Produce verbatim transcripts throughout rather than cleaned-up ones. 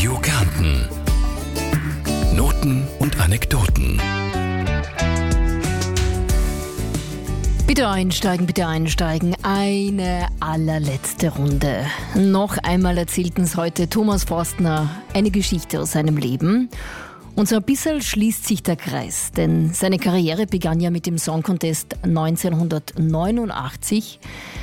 Radio Kärnten. Noten und Anekdoten. Bitte einsteigen, bitte einsteigen. Eine allerletzte Runde. Noch einmal erzählt uns heute Thomas Forstner eine Geschichte aus seinem Leben. Und so ein bisschen schließt sich der Kreis, denn seine Karriere begann ja mit dem Song Contest neunzehnhundertneunundachtzig.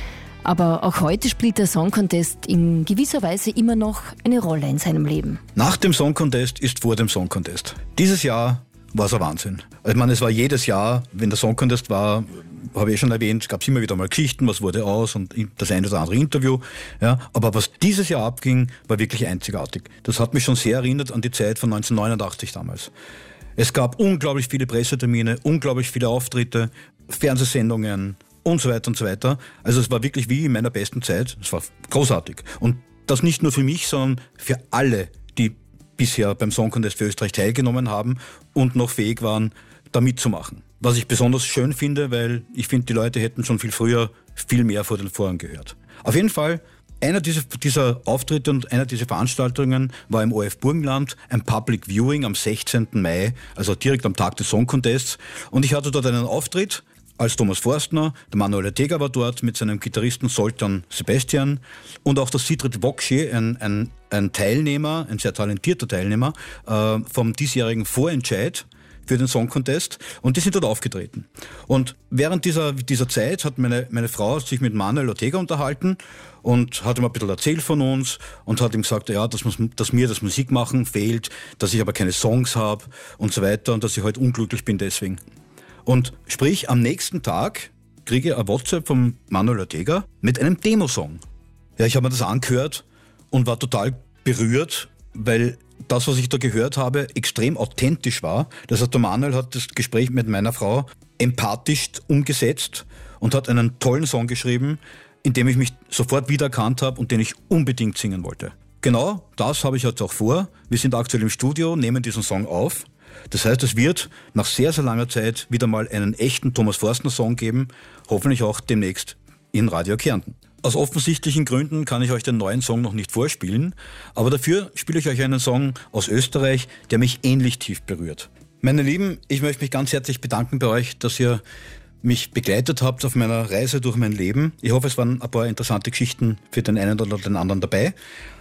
Aber auch heute spielt der Song Contest in gewisser Weise immer noch eine Rolle in seinem Leben. Nach dem Song Contest ist vor dem Song Contest. Dieses Jahr war es ein Wahnsinn. Ich meine, es war jedes Jahr, wenn der Song Contest war, habe ich schon erwähnt, gab es immer wieder mal Geschichten, was wurde aus und das eine oder andere Interview. Ja, aber was dieses Jahr abging, war wirklich einzigartig. Das hat mich schon sehr erinnert an die Zeit von neunzehnhundertneunundachtzig damals. Es gab unglaublich viele Pressetermine, unglaublich viele Auftritte, Fernsehsendungen und so weiter und so weiter. Also es war wirklich wie in meiner besten Zeit. Es war großartig. Und das nicht nur für mich, sondern für alle, die bisher beim Song Contest für Österreich teilgenommen haben und noch fähig waren, da mitzumachen. Was ich besonders schön finde, weil ich finde, die Leute hätten schon viel früher viel mehr vor den Vorhang gehört. Auf jeden Fall, einer dieser, dieser Auftritte und einer dieser Veranstaltungen war im O R F Burgenland, ein Public Viewing am sechzehnten Mai, also direkt am Tag des Song Contests. Und ich hatte dort einen Auftritt als Thomas Forstner, der Manuel Ortega war dort mit seinem Gitarristen Zoltan Sebastian und auch der Sigrid Wokshi, ein, ein, ein Teilnehmer, ein sehr talentierter Teilnehmer äh, vom diesjährigen Vorentscheid für den Song Contest, und die sind dort aufgetreten. Und während dieser, dieser Zeit hat meine, meine Frau sich mit Manuel Ortega unterhalten und hat ihm ein bisschen erzählt von uns und hat ihm gesagt, ja, dass, dass mir das Musikmachen fehlt, dass ich aber keine Songs habe und so weiter und dass ich halt unglücklich bin deswegen. Und sprich, am nächsten Tag kriege ich ein WhatsApp von Manuel Ortega mit einem Demosong. Ja, ich habe mir das angehört und war total berührt, weil das, was ich da gehört habe, extrem authentisch war. Das heißt, der Manuel hat das Gespräch mit meiner Frau empathisch umgesetzt und hat einen tollen Song geschrieben, in dem ich mich sofort wiedererkannt habe und den ich unbedingt singen wollte. Genau das habe ich jetzt auch vor. Wir sind aktuell im Studio, nehmen diesen Song auf. Das heißt, es wird nach sehr, sehr langer Zeit wieder mal einen echten Thomas Forstner-Song geben, hoffentlich auch demnächst in Radio Kärnten. Aus offensichtlichen Gründen kann ich euch den neuen Song noch nicht vorspielen, aber dafür spiele ich euch einen Song aus Österreich, der mich ähnlich tief berührt. Meine Lieben, ich möchte mich ganz herzlich bedanken bei euch, dass ihr mich begleitet habt auf meiner Reise durch mein Leben. Ich hoffe, es waren ein paar interessante Geschichten für den einen oder den anderen dabei.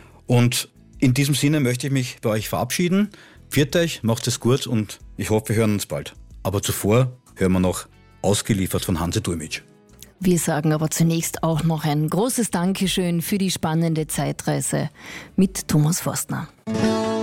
Und in diesem Sinne möchte ich mich bei euch verabschieden. Pfiat euch, macht es gut und ich hoffe, wir hören uns bald. Aber zuvor hören wir noch Ausgeliefert von Hanse Dulmitsch. Wir sagen aber zunächst auch noch ein großes Dankeschön für die spannende Zeitreise mit Thomas Forstner.